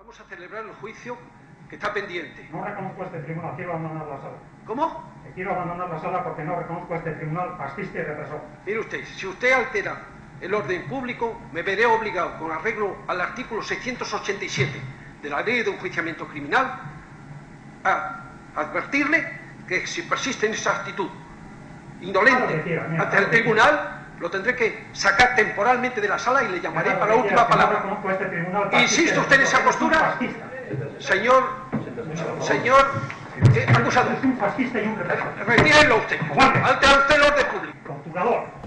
Vamos a celebrar el juicio que está pendiente. No reconozco este tribunal, quiero abandonar la sala. ¿Cómo? Quiero abandonar la sala porque no reconozco este tribunal fascista y represor. Mire usted, si usted altera el orden público, me veré obligado, con arreglo al artículo 687 de la Ley de Enjuiciamiento Criminal, a advertirle que si persiste en esa actitud indolente ante el tribunal, lo tendré que sacar temporalmente de la sala y le llamaré para la última palabra. ¿Insiste usted en esa postura? Señor acusador, Es un fascista y un represor. retírenlo usted. Altera usted el orden público. Torturador.